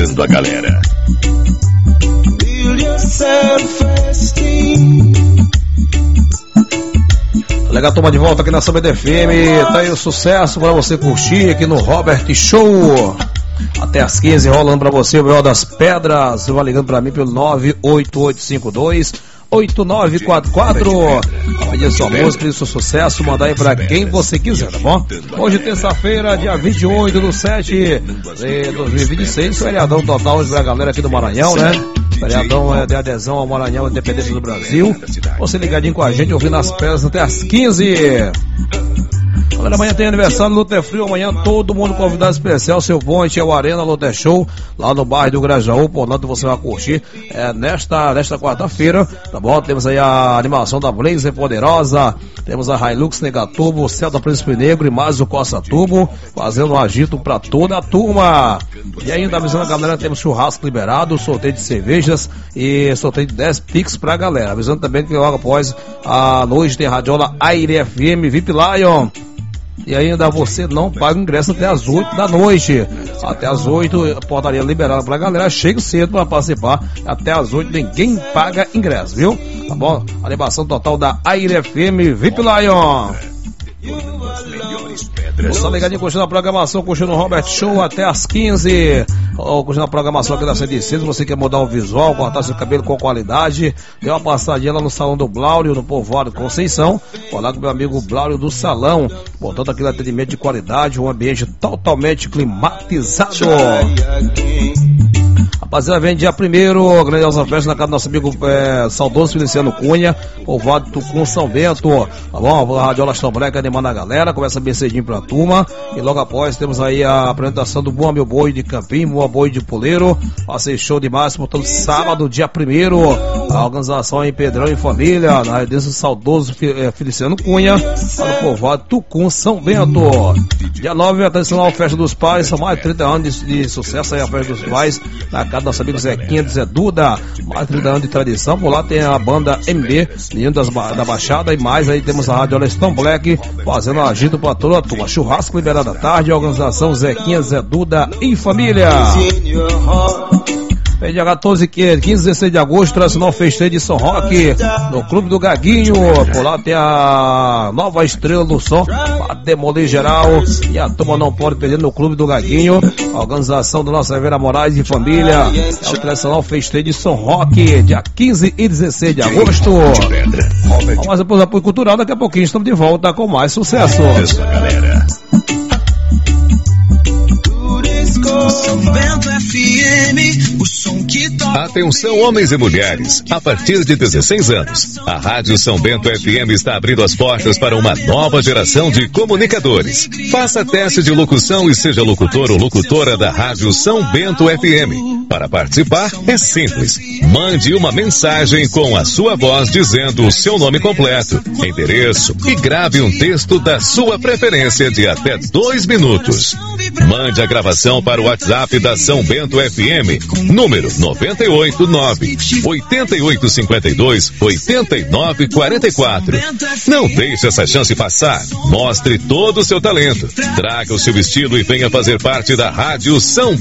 divertindo a galera. Legal, turma, de volta aqui na São Bento FM. Tá aí o sucesso pra você curtir aqui no Robert Show. Até às 15 rolando pra você o Mel das Pedras. Você vai ligando pra mim pelo 98852-8944. Pedir sua música, pedir seu sucesso, mandar aí pra quem você quiser, tá bom? Hoje, terça-feira, dia 28/7 de 2026, feriadão total hoje pra galera aqui do Maranhão, né? Feriadão de adesão ao Maranhão, independente do Brasil. Você ligadinho com a gente, ouvindo as pedras até às 15. Galera, amanhã tem aniversário do Luter Frio, amanhã todo mundo convidado especial, seu Ponte é o Arena Luter Show, lá no bairro do Grajaú, portanto você vai curtir nesta quarta-feira, tá bom? Temos aí a animação da Blazer Poderosa, temos a Hilux Negatubo, o Celta Príncipe Negro e mais o Costa Turbo, fazendo um agito pra toda a turma. E ainda avisando a galera, temos churrasco liberado, sorteio de cervejas e sorteio de 10 Pix pra galera. Avisando também que logo após a noite tem Radiola Aire FM VIP Lion. E ainda você não paga ingresso até as 8 da noite. Até as 8, portaria liberada pra galera. Chega cedo pra participar. Até as 8 ninguém paga ingresso, viu? Tá bom? Animação total da Aire FM VIP Lion. Você tá ligadinho, curtindo a programação, curtindo o Robert Show até as 15. Curtindo a programação aqui da 106. Você quer mudar o visual, cortar seu cabelo com qualidade, dê uma passadinha lá no salão do Blaurio, no Povoado Conceição. Falar com meu amigo Blaurio do Salão. Portanto, aquele atendimento de qualidade, um ambiente totalmente climatizado. Rapaziada, vem dia 1º, grandiosa festa na casa do nosso amigo saudoso Feliciano Cunha, Povoado Tucum, São Bento, tá bom? A Radiola Black animando a galera, começa bem cedinho pra turma, e logo após temos aí a apresentação do Boa Meu Boi de Campim, Boa Boi de Puleiro, passei show demais, portanto, sábado, dia 1º, a organização em Pedrão e Família, na residência do saudoso Feliciano Cunha, lá no Povoado Tucum, São Bento. Dia 9, a tradicional Festa dos Pais, são mais de 30 anos de sucesso aí a Festa dos Pais, na casa do nosso amigo Zequinha de Zé Duda, mais de 30 anos de tradição. Por lá tem a banda MB, menino da Baixada, e mais aí temos a Rádio Stone Black, fazendo agito pra toda a turma. Churrasco liberado à tarde, a organização Zequinha, Zé Duda e família. Dia 14, 15, 16 de agosto, tradicional festeiro de São Roque, no Clube do Gaguinho. Por lá tem a nova estrela do som, pra demolir geral. E a turma não pode perder no Clube do Gaguinho. A organização do nosso Rivera Moraes e família. É o tradicional festeiro de São Roque, dia 15 e 16 de agosto. Mas depois do apoio cultural, daqui a pouquinho estamos de volta com mais sucesso. Isso, galera. São Bento FM, o som que toca. Atenção, homens e mulheres, a partir de 16 anos, a Rádio São Bento FM está abrindo as portas para uma nova geração de comunicadores. Faça teste de locução e seja locutor ou locutora da Rádio São Bento FM. Para participar, é simples. Mande uma mensagem com a sua voz dizendo o seu nome completo, endereço e grave um texto da sua preferência de até 2 minutos. Mande a gravação para o WhatsApp da São Bento FM, número 989-8852-8944. Não deixe essa chance passar. Mostre todo o seu talento. Traga o seu estilo e venha fazer parte da Rádio São